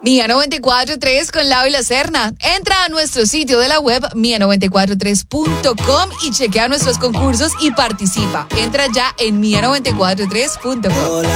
Mía 94.3 con Lau y la Serna. Entra a nuestro sitio de la web mía943.com y chequea nuestros concursos y participa. Entra ya en mía943.com.